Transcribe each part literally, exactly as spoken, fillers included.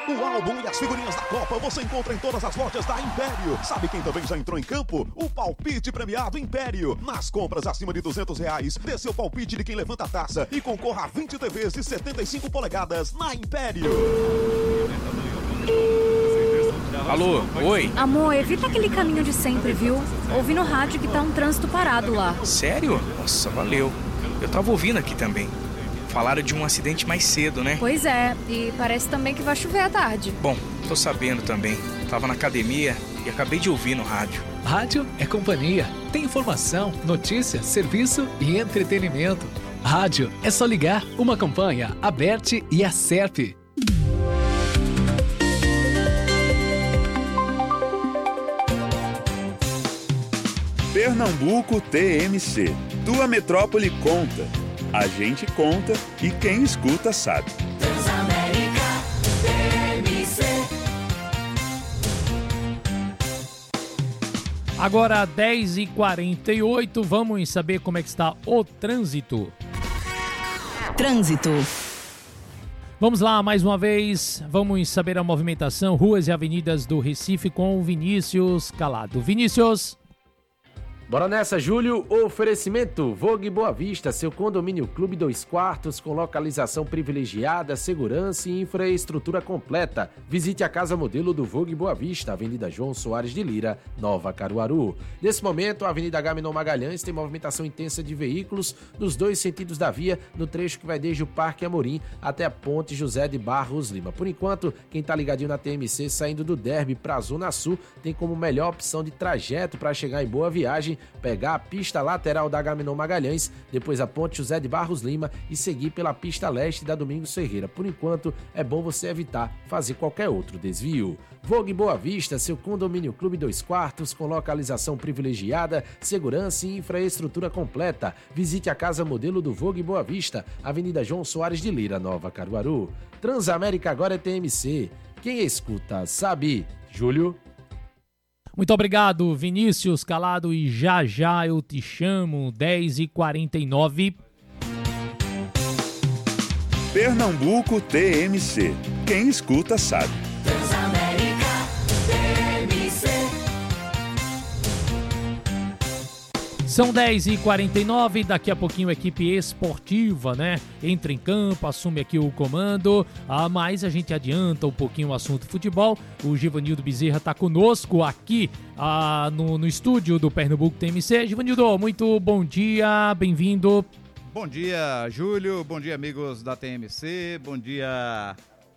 O álbum e as figurinhas da Copa você encontra em todas as lojas da Império. Sabe quem também já entrou em campo? O palpite premiado Império. Nas compras acima de duzentos reais, dê seu palpite de quem levanta a taça e concorra a vinte T Vs de setenta e cinco polegadas na Império. Alô, oi? Amor, evita aquele caminho de sempre, viu? Ouvi no rádio que tá um trânsito parado lá. Sério? Nossa, valeu. Eu tava ouvindo aqui também. Falaram de um acidente mais cedo, né? Pois é, e parece também que vai chover à tarde. Bom, tô sabendo também. Tava na academia e acabei de ouvir no rádio. Rádio é companhia. Tem informação, notícia, serviço e entretenimento. Rádio é só ligar. Uma campanha, a Bert e a Serp. Pernambuco T M C. Tua metrópole conta. A gente conta e quem escuta sabe. Transamérica T M C. Agora dez e quarenta e oito, vamos saber como é que está o trânsito. Trânsito. Vamos lá, mais uma vez, vamos saber a movimentação, ruas e avenidas do Recife com o Vinícius Calado. Vinícius. Bora nessa, Júlio. Oferecimento Vogue Boa Vista, seu condomínio clube dois quartos com localização privilegiada, segurança e infraestrutura completa. Visite a casa modelo do Vogue Boa Vista, Avenida João Soares de Lira, Nova Caruaru. Nesse momento, a Avenida Agamenon Magalhães tem movimentação intensa de veículos nos dois sentidos da via, no trecho que vai desde o Parque Amorim até a Ponte José de Barros Lima. Por enquanto, quem tá ligadinho na T M C saindo do Derby para a Zona Sul tem como melhor opção de trajeto para chegar em Boa Viagem, pegar a pista lateral da Agamenon Magalhães, depois a Ponte José de Barros Lima e seguir pela pista leste da Domingos Ferreira. Por enquanto, é bom você evitar fazer qualquer outro desvio. Vogue Boa Vista, seu condomínio clube dois quartos com localização privilegiada, segurança e infraestrutura completa. Visite a casa modelo do Vogue Boa Vista, Avenida João Soares de Lira, Nova Caruaru. Transamérica agora é T M C. Quem escuta sabe. Júlio. Muito obrigado, Vinícius Calado, e já já eu te chamo, dez e quarenta e nove. Pernambuco T M C. Quem escuta sabe. Transamérica T M C. São dez e quarenta e nove, daqui a pouquinho a equipe esportiva, né, entra em campo, assume aqui o comando, ah, mas a gente adianta um pouquinho o assunto futebol. O Givanildo Bezerra está conosco aqui ah, no, no estúdio do Pernambuco T M C. Givanildo, muito bom dia, bem-vindo. Bom dia, Júlio, bom dia, amigos da T M C, bom dia,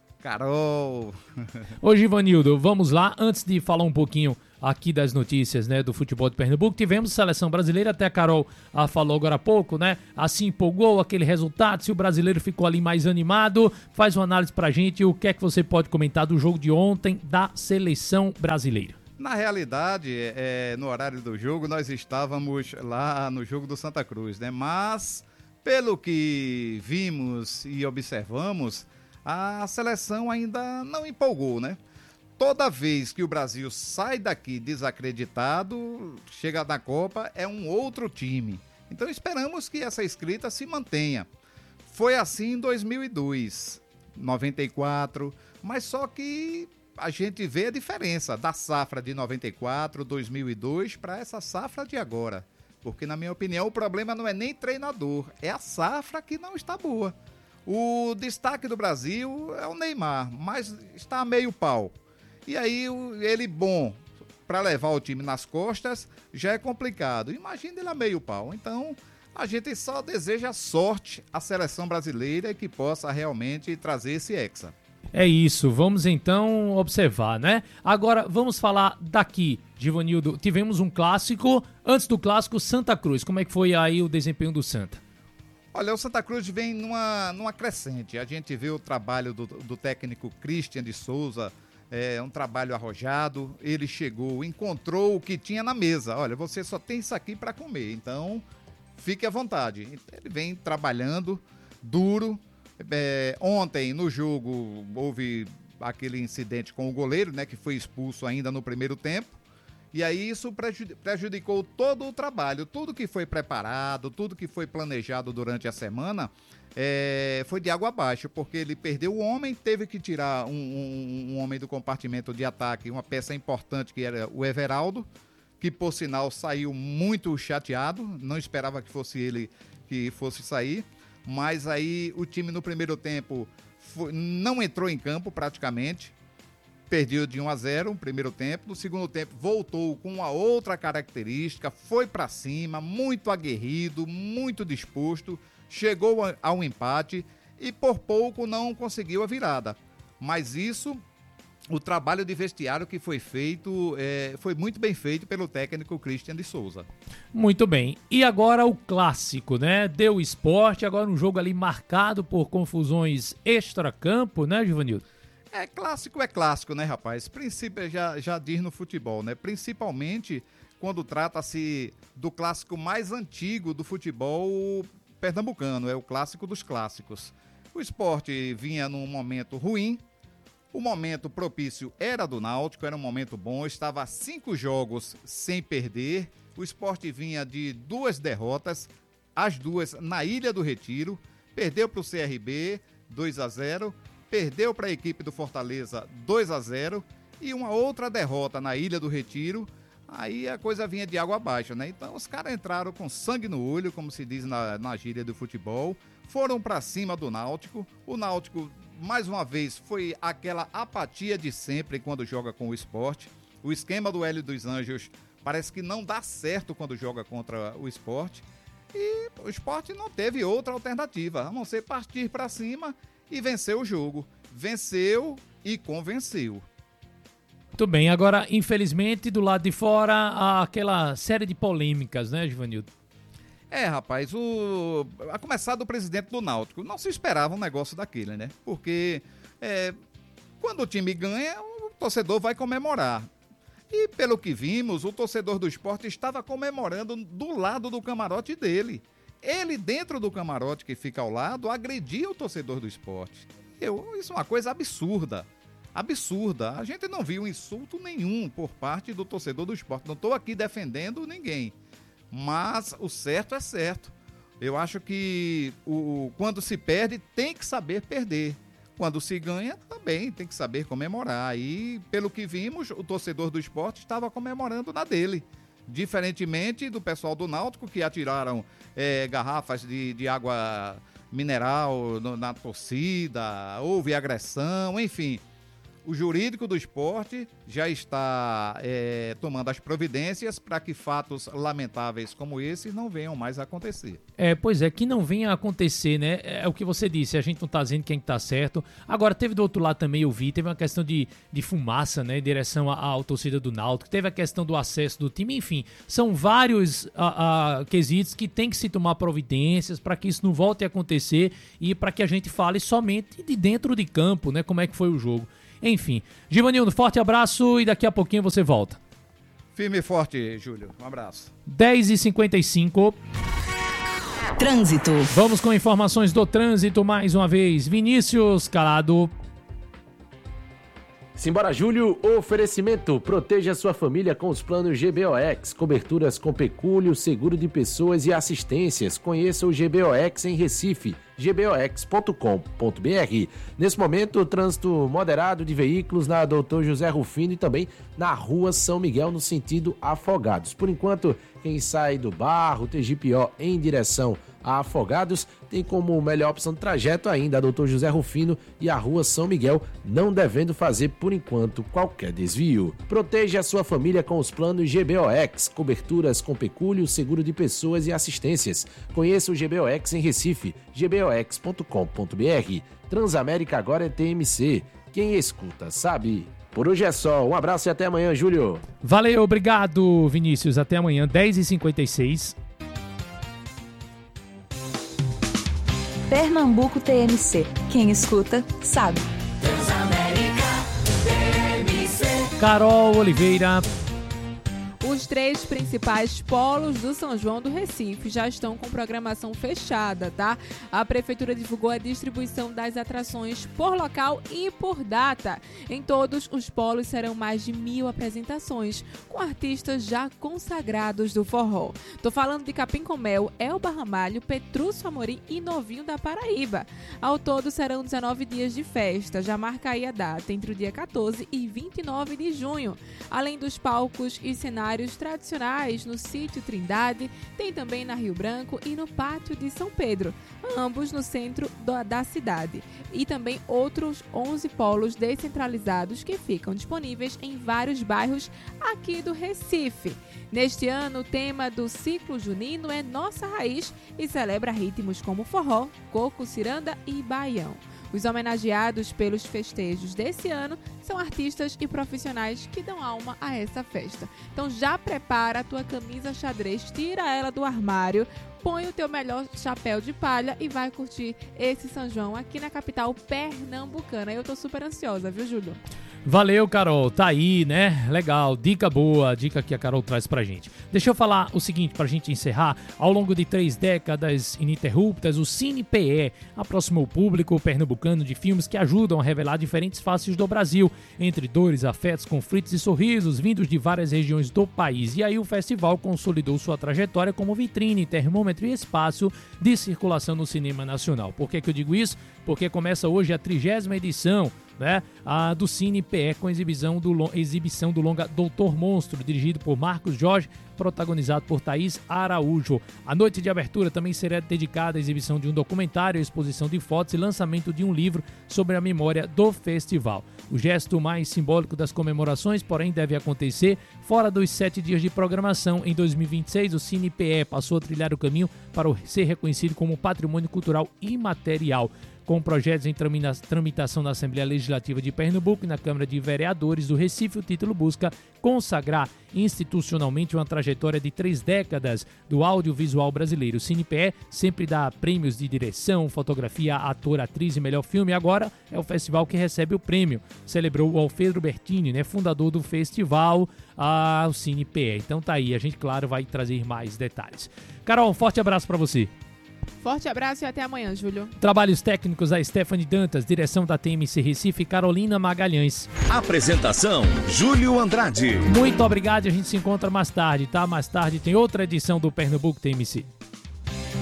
Carol. Ô Givanildo, vamos lá, antes de falar um pouquinho aqui das notícias, né, do futebol de Pernambuco, tivemos seleção brasileira, até a Carol ah, falou agora há pouco, né, assim empolgou aquele resultado, se o brasileiro ficou ali mais animado, faz uma análise pra gente, o que é que você pode comentar do jogo de ontem da seleção brasileira? Na realidade, é, no horário do jogo, nós estávamos lá no jogo do Santa Cruz, né, mas pelo que vimos e observamos, a seleção ainda não empolgou, né? Toda vez que o Brasil sai daqui desacreditado, chega na Copa, é um outro time. Então esperamos que essa escrita se mantenha. Foi assim em dois mil e dois, noventa e quatro, mas só que a gente vê a diferença da safra de noventa e quatro, dois mil e dois para essa safra de agora. Porque, na minha opinião, o problema não é nem treinador, é a safra que não está boa. O destaque do Brasil é o Neymar, mas está meio pau. E aí, ele bom para levar o time nas costas já é complicado. Imagina ele a meio pau. Então, a gente só deseja sorte à seleção brasileira que possa realmente trazer esse hexa. É isso, vamos então observar, né? Agora, vamos falar daqui, Givanildo. Tivemos um clássico, antes do clássico, Santa Cruz. Como é que foi aí o desempenho do Santa? Olha, o Santa Cruz vem numa, numa crescente. A gente vê o trabalho do, do técnico Christian de Souza, é um trabalho arrojado. Ele chegou, encontrou o que tinha na mesa. Olha, você só tem isso aqui para comer, então fique à vontade. Ele vem trabalhando duro. É, ontem, no jogo, houve aquele incidente com o goleiro, né, que foi expulso ainda no primeiro tempo. E aí isso prejudicou todo o trabalho. Tudo que foi preparado, tudo que foi planejado durante a semana é, foi de água abaixo, porque ele perdeu o homem, teve que tirar um, um, um homem do compartimento de ataque, uma peça importante que era o Everaldo, que por sinal saiu muito chateado, não esperava que fosse ele que fosse sair, mas aí o time no primeiro tempo foi, não entrou em campo praticamente, perdeu de um a zero no primeiro tempo, no segundo tempo voltou com uma outra característica, foi para cima, muito aguerrido, muito disposto, chegou ao empate e por pouco não conseguiu a virada. Mas isso, o trabalho de vestiário que foi feito, é, foi muito bem feito pelo técnico Christian de Souza. Muito bem. E agora o clássico, né? Deu Sport, agora um jogo ali marcado por confusões extracampo, né, Givanildo? É, clássico é clássico, né, rapaz? Princípio já, já diz no futebol, né? Principalmente quando trata-se do clássico mais antigo do futebol pernambucano, é o clássico dos clássicos. O Sport vinha num momento ruim, o momento propício era do Náutico, era um momento bom, estava a cinco jogos sem perder, o Sport vinha de duas derrotas, as duas na Ilha do Retiro, perdeu para o C R B dois a zero, perdeu para a equipe do Fortaleza dois a zero e uma outra derrota na Ilha do Retiro, aí a coisa vinha de água abaixo, né? Então os caras entraram com sangue no olho, como se diz na, na gíria do futebol, foram para cima do Náutico, o Náutico mais uma vez foi aquela apatia de sempre quando joga com o Sport, o esquema do Hélio dos Anjos parece que não dá certo quando joga contra o Sport e o Sport não teve outra alternativa, a não ser partir para cima e venceu o jogo. Venceu e convenceu. Muito bem, agora, infelizmente, do lado de fora, há aquela série de polêmicas, né, Givanildo? É, rapaz, o... a começar do presidente do Náutico. Não se esperava um negócio daquele, né? Porque é, quando o time ganha, o torcedor vai comemorar. E pelo que vimos, o torcedor do Sport estava comemorando do lado do camarote dele. Ele, dentro do camarote que fica ao lado, agredia o torcedor do Sport. Eu, isso é uma coisa absurda. Absurda. A gente não viu insulto nenhum por parte do torcedor do Sport. Não estou aqui defendendo ninguém. Mas o certo é certo. Eu acho que o, quando se perde, tem que saber perder. Quando se ganha, também tem que saber comemorar. E, pelo que vimos, o torcedor do Sport estava comemorando na dele. Diferentemente do pessoal do Náutico, que atiraram é, garrafas de, de água mineral no, na torcida, houve agressão, enfim. O jurídico do Sport já está é, tomando as providências para que fatos lamentáveis como esse não venham mais a acontecer. É, pois é, que não venha a acontecer, né? É o que você disse, a gente não está dizendo quem está certo. Agora, teve do outro lado também, eu vi, teve uma questão de, de fumaça, né, em direção à, à torcida do Náutico, teve a questão do acesso do time, enfim, são vários a, a, quesitos que tem que se tomar providências para que isso não volte a acontecer e para que a gente fale somente de dentro de campo, né, como é que foi o jogo. Enfim, Givanildo, forte abraço e daqui a pouquinho você volta. Firme e forte, Júlio. Um abraço. dez e cinquenta e cinco. Trânsito. Vamos com informações do trânsito mais uma vez. Vinícius Calado. Simbora, Júlio. Oferecimento. Proteja sua família com os planos G B O X. Coberturas com pecúlio, seguro de pessoas e assistências. Conheça o G B O X em Recife. g b o x ponto com ponto b r. Nesse momento, trânsito moderado de veículos na doutor José Rufino e também na Rua São Miguel, no sentido Afogados. Por enquanto, quem sai do Barro, T G P O em direção a Afogados tem como melhor opção de trajeto ainda a doutor José Rufino e a Rua São Miguel, não devendo fazer, por enquanto, qualquer desvio. Proteja a sua família com os planos G B O X, coberturas com pecúlio, seguro de pessoas e assistências. Conheça o G B O X em Recife, g b o x ponto com ponto b r. Transamérica agora é T M C. Quem escuta sabe. Por hoje é só. Um abraço e até amanhã, Júlio. Valeu, obrigado, Vinícius. Até amanhã, dez e cinquenta e seis. Pernambuco T M C. Quem escuta sabe. Transamérica T M C. Carol Oliveira. Os três principais polos do São João do Recife já estão com programação fechada, tá? A Prefeitura divulgou a distribuição das atrações por local e por data. Em todos os polos serão mais de mil apresentações, com artistas já consagrados do forró. Tô falando de Capim com Mel, Elba Ramalho, Petrúcio Amorim e Novinho da Paraíba. Ao todo serão dezenove dias de festa, já marca aí a data, entre o dia quatorze e vinte e nove de junho. Além dos palcos e cenários tradicionais no Sítio Trindade, tem também na Rio Branco e no Pátio de São Pedro, ambos no centro do, da cidade. E também outros onze polos descentralizados que ficam disponíveis em vários bairros aqui do Recife. Neste ano, o tema do ciclo junino é Nossa Raiz e celebra ritmos como forró, coco, ciranda e baião. Os homenageados pelos festejos desse ano são artistas e profissionais que dão alma a essa festa. Então já prepara a tua camisa xadrez, tira ela do armário, põe o teu melhor chapéu de palha e vai curtir esse São João aqui na capital pernambucana. Eu tô super ansiosa, viu, Júlio? Valeu, Carol. Tá aí, né? Legal. Dica boa. Dica que a Carol traz pra gente. Deixa eu falar o seguinte pra gente encerrar. Ao longo de três décadas ininterruptas, o Cine P E aproximou o público pernambucano de filmes que ajudam a revelar diferentes faces do Brasil, entre dores, afetos, conflitos e sorrisos vindos de várias regiões do país. E aí o festival consolidou sua trajetória como vitrine, termômetro e espaço de circulação no cinema nacional. Por que que eu digo isso? Porque começa hoje a trigésima edição, né, a do Cine P E, com exibição do, exibição do longa Doutor Monstro, dirigido por Marcos Jorge, protagonizado por Thaís Araújo. A noite de abertura também será dedicada à exibição de um documentário, exposição de fotos e lançamento de um livro sobre a memória do festival. O gesto mais simbólico das comemorações, porém, deve acontecer fora dos sete dias de programação. Em dois mil e vinte e seis, o Cine P E passou a trilhar o caminho para ser reconhecido como patrimônio cultural imaterial. Com projetos em tramitação na Assembleia Legislativa de Pernambuco e na Câmara de Vereadores do Recife, o título busca consagrar institucionalmente uma trajetória de três décadas do audiovisual brasileiro. O Cine P E sempre dá prêmios de direção, fotografia, ator, atriz e melhor filme. Agora é o festival que recebe o prêmio. Celebrou o Alfredo Bertini, né, fundador do festival, ah, o Cine P E. Então tá aí, a gente, claro, vai trazer mais detalhes. Carol, um forte abraço para você. Forte abraço e até amanhã, Júlio. Trabalhos técnicos da Stephanie Dantas, direção da T M C Recife, Carolina Magalhães. Apresentação, Júlio Andrade. Muito obrigado, a gente se encontra mais tarde, tá? Mais tarde tem outra edição do Pernambuco T M C.